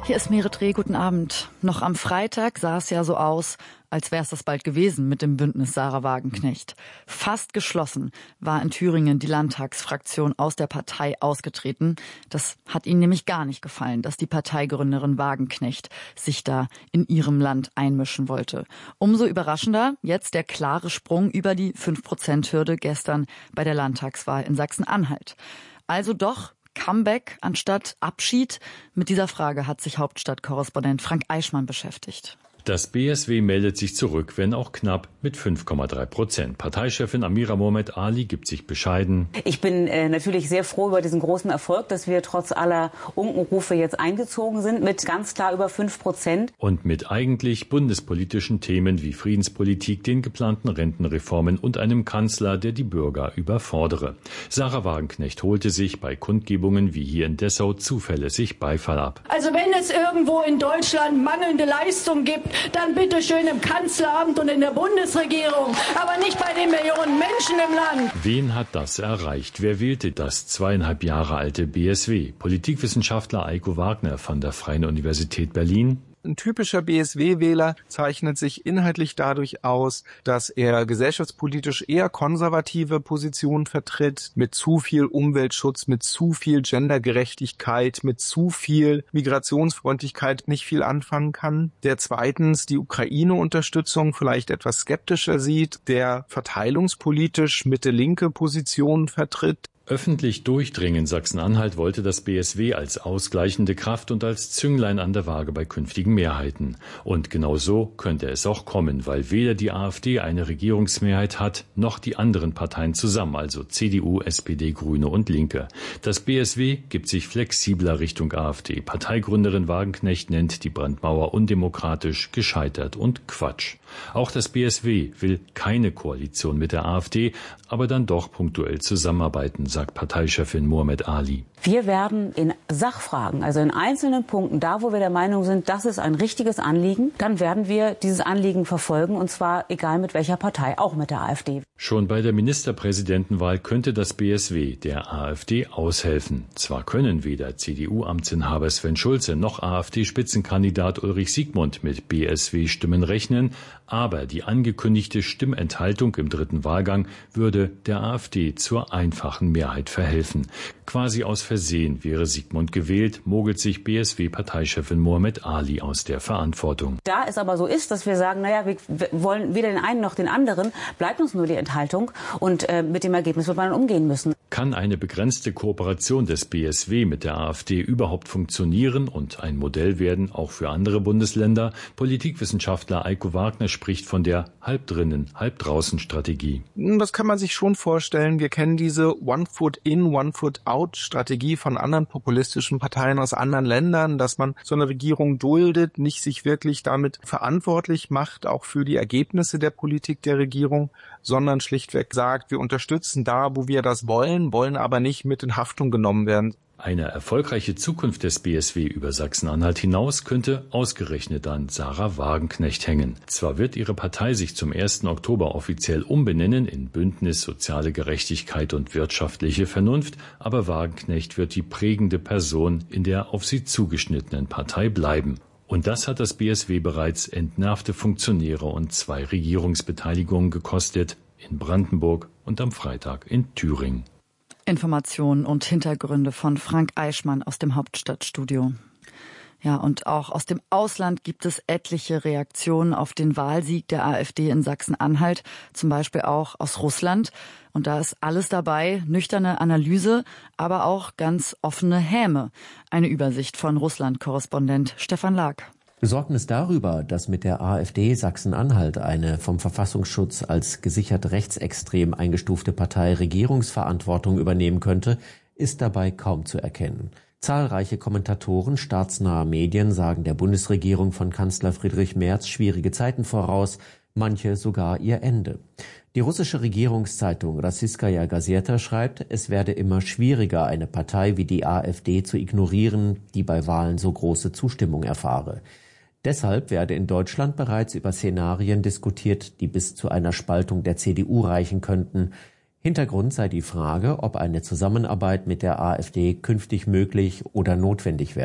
Hier ist Merit Reh, guten Abend. Noch am Freitag sah es ja so aus, als wäre es das bald gewesen mit dem Bündnis Sahra Wagenknecht. Fast geschlossen war in Thüringen die Landtagsfraktion aus der Partei ausgetreten. Das hat ihnen nämlich gar nicht gefallen, dass die Parteigründerin Wagenknecht sich da in ihrem Land einmischen wollte. Umso überraschender jetzt der klare Sprung über die 5%-Hürde gestern bei der Landtagswahl in Sachsen-Anhalt. Also doch Comeback anstatt Abschied? Mit dieser Frage hat sich Hauptstadtkorrespondent Frank Eichmann beschäftigt. Das BSW meldet sich zurück, wenn auch knapp, mit 5,3%. Parteichefin Amira Mohamed Ali gibt sich bescheiden. Ich bin natürlich sehr froh über diesen großen Erfolg, dass wir trotz aller Unkenrufe jetzt eingezogen sind, mit ganz klar über 5%. Und mit eigentlich bundespolitischen Themen wie Friedenspolitik, den geplanten Rentenreformen und einem Kanzler, der die Bürger überfordere. Sahra Wagenknecht holte sich bei Kundgebungen wie hier in Dessau zuverlässig Beifall ab. Also wenn es irgendwo in Deutschland mangelnde Leistung gibt, dann bitte schön im Kanzleramt und in der Bundesregierung, aber nicht bei den Millionen Menschen im Land. Wen hat das erreicht? Wer wählte das 2,5 Jahre alte BSW? Politikwissenschaftler Eiko Wagner von der Freien Universität Berlin. Ein typischer BSW-Wähler zeichnet sich inhaltlich dadurch aus, dass er gesellschaftspolitisch eher konservative Positionen vertritt, mit zu viel Umweltschutz, mit zu viel Gendergerechtigkeit, mit zu viel Migrationsfreundlichkeit nicht viel anfangen kann. Der zweitens die Ukraine-Unterstützung vielleicht etwas skeptischer sieht, der verteilungspolitisch Mitte-linke Positionen vertritt. Öffentlich durchdringen Sachsen-Anhalt wollte das BSW als ausgleichende Kraft und als Zünglein an der Waage bei künftigen Mehrheiten. Und genau so könnte es auch kommen, weil weder die AfD eine Regierungsmehrheit hat, noch die anderen Parteien zusammen, also CDU, SPD, Grüne und Linke. Das BSW gibt sich flexibler Richtung AfD. Parteigründerin Wagenknecht nennt die Brandmauer undemokratisch, gescheitert und Quatsch. Auch das BSW will keine Koalition mit der AfD, aber dann doch punktuell zusammenarbeiten, sagt Parteichefin Mohamed Ali. Wir werden in Sachfragen, also in einzelnen Punkten, da wo wir der Meinung sind, das ist ein richtiges Anliegen, dann werden wir dieses Anliegen verfolgen, und zwar egal mit welcher Partei, auch mit der AfD. Schon bei der Ministerpräsidentenwahl könnte das BSW der AfD aushelfen. Zwar können weder CDU-Amtsinhaber Sven Schulze noch AfD-Spitzenkandidat Ulrich Siegmund mit BSW-Stimmen rechnen, aber die angekündigte Stimmenthaltung im dritten Wahlgang würde der AfD zur einfachen Mehrheit verhelfen. Quasi aus Versehen wäre Siegmund gewählt, mogelt sich BSW-Parteichefin Mohamed Ali aus der Verantwortung. Da es aber so ist, dass wir sagen, naja, wir wollen weder den einen noch den anderen, bleibt uns nur die Enthaltung, und mit dem Ergebnis wird man dann umgehen müssen. Kann eine begrenzte Kooperation des BSW mit der AfD überhaupt funktionieren und ein Modell werden, auch für andere Bundesländer? Politikwissenschaftler Eiko Wagner spricht von der Halbdrinnen, Halbdraußen-Strategie. Das kann man sich schon vorstellen. Wir kennen diese One-Foot-In, One-Foot-Out-Strategie von anderen populistischen Parteien aus anderen Ländern, dass man so eine Regierung duldet, nicht sich wirklich damit verantwortlich macht, auch für die Ergebnisse der Politik der Regierung, sondern schlichtweg sagt, wir unterstützen da, wo wir das wollen aber nicht mit in Haftung genommen werden. Eine erfolgreiche Zukunft des BSW über Sachsen-Anhalt hinaus könnte ausgerechnet an Sahra Wagenknecht hängen. Zwar wird ihre Partei sich zum 1. Oktober offiziell umbenennen in Bündnis Soziale Gerechtigkeit und wirtschaftliche Vernunft, aber Wagenknecht wird die prägende Person in der auf sie zugeschnittenen Partei bleiben. Und das hat das BSW bereits entnervte Funktionäre und 2 Regierungsbeteiligungen gekostet, in Brandenburg und am Freitag in Thüringen. Informationen und Hintergründe von Frank Eichmann aus dem Hauptstadtstudio. Ja, und auch aus dem Ausland gibt es etliche Reaktionen auf den Wahlsieg der AfD in Sachsen-Anhalt, zum Beispiel auch aus Russland. Und da ist alles dabei, nüchterne Analyse, aber auch ganz offene Häme. Eine Übersicht von Russland-Korrespondent Stefan Lag. Besorgnis darüber, dass mit der AfD Sachsen-Anhalt eine vom Verfassungsschutz als gesichert rechtsextrem eingestufte Partei Regierungsverantwortung übernehmen könnte, ist dabei kaum zu erkennen. Zahlreiche Kommentatoren staatsnaher Medien sagen der Bundesregierung von Kanzler Friedrich Merz schwierige Zeiten voraus, manche sogar ihr Ende. Die russische Regierungszeitung Rossijskaja Gazeta schreibt, es werde immer schwieriger, eine Partei wie die AfD zu ignorieren, die bei Wahlen so große Zustimmung erfahre. Deshalb werde in Deutschland bereits über Szenarien diskutiert, die bis zu einer Spaltung der CDU reichen könnten. Hintergrund sei die Frage, ob eine Zusammenarbeit mit der AfD künftig möglich oder notwendig werde.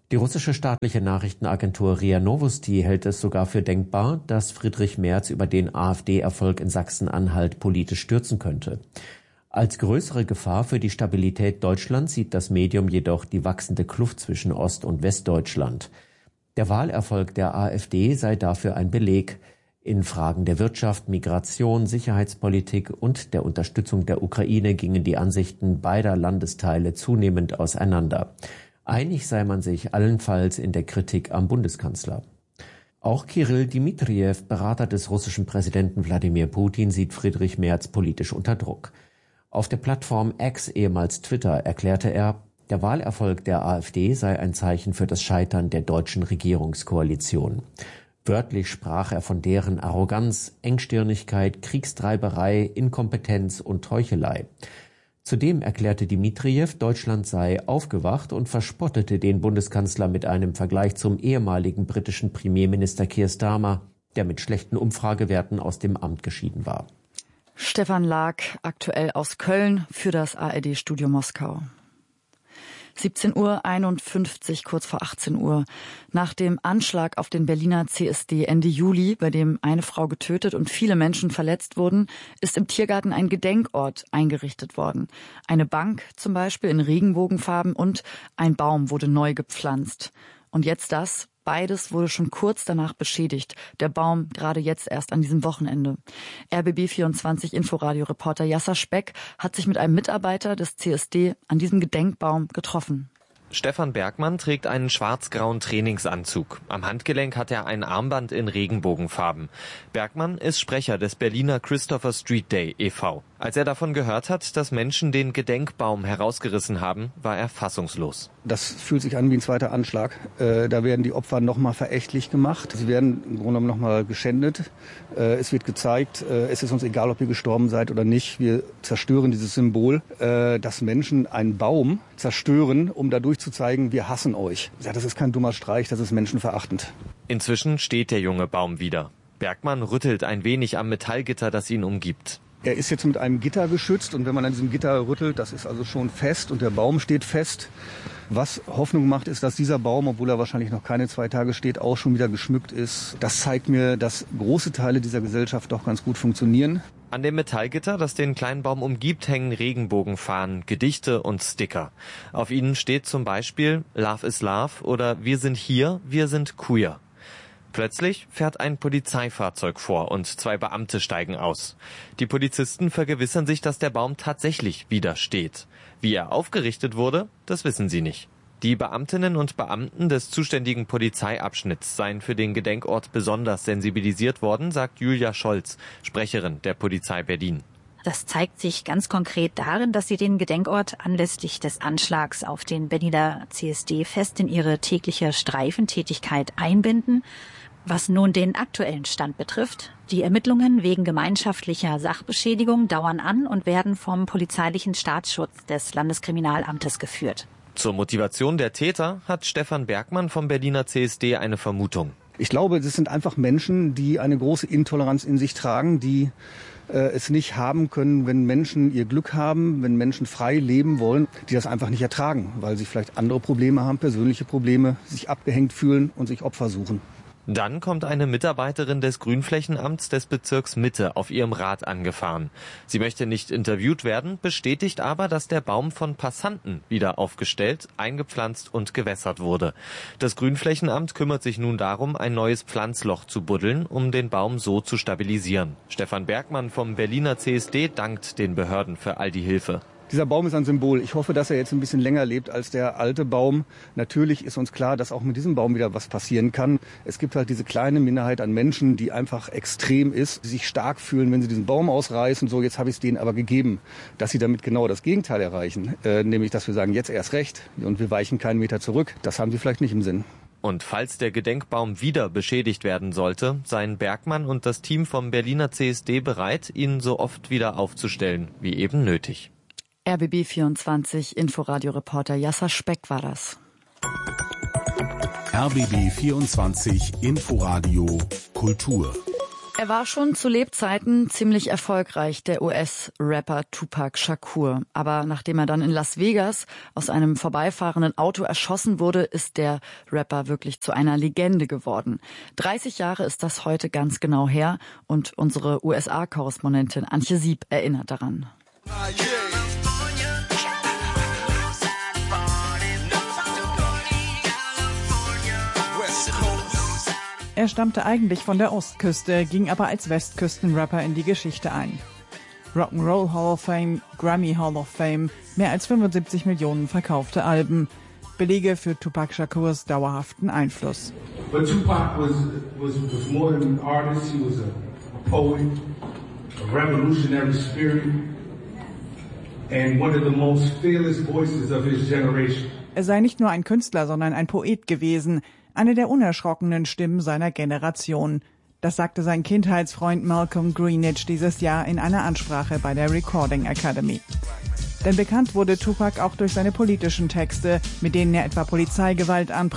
Die russische staatliche Nachrichtenagentur RIA Novosti hält es sogar für denkbar, dass Friedrich Merz über den AfD-Erfolg in Sachsen-Anhalt politisch stürzen könnte. Als größere Gefahr für die Stabilität Deutschlands sieht das Medium jedoch die wachsende Kluft zwischen Ost- und Westdeutschland. Der Wahlerfolg der AfD sei dafür ein Beleg. In Fragen der Wirtschaft, Migration, Sicherheitspolitik und der Unterstützung der Ukraine gingen die Ansichten beider Landesteile zunehmend auseinander. Einig sei man sich allenfalls in der Kritik am Bundeskanzler. Auch Kirill Dmitrijew, Berater des russischen Präsidenten Wladimir Putin, sieht Friedrich Merz politisch unter Druck. Auf der Plattform X, ehemals Twitter, erklärte er, der Wahlerfolg der AfD sei ein Zeichen für das Scheitern der deutschen Regierungskoalition. Wörtlich sprach er von deren Arroganz, Engstirnigkeit, Kriegstreiberei, Inkompetenz und Heuchelei. Zudem erklärte Dmitrijew, Deutschland sei aufgewacht und verspottete den Bundeskanzler mit einem Vergleich zum ehemaligen britischen Premierminister Keir Starmer, der mit schlechten Umfragewerten aus dem Amt geschieden war. Stefan Lag, aktuell aus Köln für das ARD-Studio Moskau. 17:51 Uhr, kurz vor 18 Uhr. Nach dem Anschlag auf den Berliner CSD Ende Juli, bei dem eine Frau getötet und viele Menschen verletzt wurden, ist im Tiergarten ein Gedenkort eingerichtet worden. Eine Bank zum Beispiel in Regenbogenfarben und ein Baum wurde neu gepflanzt. Und jetzt das. Beides wurde schon kurz danach beschädigt. Der Baum gerade jetzt erst an diesem Wochenende. RBB24 Inforadio-Reporter Jasser Speck hat sich mit einem Mitarbeiter des CSD an diesem Gedenkbaum getroffen. Stefan Bergmann trägt einen schwarz-grauen Trainingsanzug. Am Handgelenk hat er ein Armband in Regenbogenfarben. Bergmann ist Sprecher des Berliner Christopher Street Day e.V. Als er davon gehört hat, dass Menschen den Gedenkbaum herausgerissen haben, war er fassungslos. Das fühlt sich an wie ein zweiter Anschlag. Da werden die Opfer nochmal verächtlich gemacht. Sie werden im Grunde genommen nochmal geschändet. Es wird gezeigt, es ist uns egal, ob ihr gestorben seid oder nicht. Wir zerstören dieses Symbol, dass Menschen einen Baum zerstören, um dadurch zu zeigen, wir hassen euch. Ja, das ist kein dummer Streich, das ist menschenverachtend. Inzwischen steht der junge Baum wieder. Bergmann rüttelt ein wenig am Metallgitter, das ihn umgibt. Er ist jetzt mit einem Gitter geschützt und wenn man an diesem Gitter rüttelt, das ist also schon fest und der Baum steht fest. Was Hoffnung macht, ist, dass dieser Baum, obwohl er wahrscheinlich noch keine 2 Tage steht, auch schon wieder geschmückt ist. Das zeigt mir, dass große Teile dieser Gesellschaft doch ganz gut funktionieren. An dem Metallgitter, das den kleinen Baum umgibt, hängen Regenbogenfahnen, Gedichte und Sticker. Auf ihnen steht zum Beispiel Love is Love oder Wir sind hier, wir sind queer. Plötzlich fährt ein Polizeifahrzeug vor und 2 Beamte steigen aus. Die Polizisten vergewissern sich, dass der Baum tatsächlich wieder steht. Wie er aufgerichtet wurde, das wissen sie nicht. Die Beamtinnen und Beamten des zuständigen Polizeiabschnitts seien für den Gedenkort besonders sensibilisiert worden, sagt Julia Scholz, Sprecherin der Polizei Berlin. Das zeigt sich ganz konkret darin, dass sie den Gedenkort anlässlich des Anschlags auf den Berliner CSD fest in ihre tägliche Streifentätigkeit einbinden. Was nun den aktuellen Stand betrifft, die Ermittlungen wegen gemeinschaftlicher Sachbeschädigung dauern an und werden vom polizeilichen Staatsschutz des Landeskriminalamtes geführt. Zur Motivation der Täter hat Stefan Bergmann vom Berliner CSD eine Vermutung. Ich glaube, es sind einfach Menschen, die eine große Intoleranz in sich tragen, die es nicht haben können, wenn Menschen ihr Glück haben, wenn Menschen frei leben wollen, die das einfach nicht ertragen, weil sie vielleicht andere Probleme haben, persönliche Probleme, sich abgehängt fühlen und sich Opfer suchen. Dann kommt eine Mitarbeiterin des Grünflächenamts des Bezirks Mitte auf ihrem Rad angefahren. Sie möchte nicht interviewt werden, bestätigt aber, dass der Baum von Passanten wieder aufgestellt, eingepflanzt und gewässert wurde. Das Grünflächenamt kümmert sich nun darum, ein neues Pflanzloch zu buddeln, um den Baum so zu stabilisieren. Stefan Bergmann vom Berliner CSD dankt den Behörden für all die Hilfe. Dieser Baum ist ein Symbol. Ich hoffe, dass er jetzt ein bisschen länger lebt als der alte Baum. Natürlich ist uns klar, dass auch mit diesem Baum wieder was passieren kann. Es gibt halt diese kleine Minderheit an Menschen, die einfach extrem ist, die sich stark fühlen, wenn sie diesen Baum ausreißen. So, jetzt habe ich es denen aber gegeben, dass sie damit genau das Gegenteil erreichen. Nämlich, dass wir sagen, jetzt erst recht und wir weichen keinen Meter zurück. Das haben sie vielleicht nicht im Sinn. Und falls der Gedenkbaum wieder beschädigt werden sollte, seien Bergmann und das Team vom Berliner CSD bereit, ihn so oft wieder aufzustellen, wie eben nötig. RBB24 Inforadio-Reporter Jasser Speck war das. RBB24 Inforadio Kultur. Er war schon zu Lebzeiten ziemlich erfolgreich, der US-Rapper Tupac Shakur. Aber nachdem er dann in Las Vegas aus einem vorbeifahrenden Auto erschossen wurde, ist der Rapper wirklich zu einer Legende geworden. 30 Jahre ist das heute ganz genau her und unsere USA-Korrespondentin Antje Sieb erinnert daran. Er stammte eigentlich von der Ostküste, ging aber als Westküstenrapper in die Geschichte ein. Rock'n'Roll Hall of Fame, Grammy Hall of Fame, mehr als 75 Millionen verkaufte Alben. Belege für Tupac Shakurs dauerhaften Einfluss. But Tupac was more than an artist. He was a poet, a revolutionary spirit, and one of the most fearless voices of his generation. Er sei nicht nur ein Künstler, sondern ein Poet gewesen, eine der unerschrockenen Stimmen seiner Generation. Das sagte sein Kindheitsfreund Malcolm Greenidge dieses Jahr in einer Ansprache bei der Recording Academy. Denn bekannt wurde Tupac auch durch seine politischen Texte, mit denen er etwa Polizeigewalt anprangerte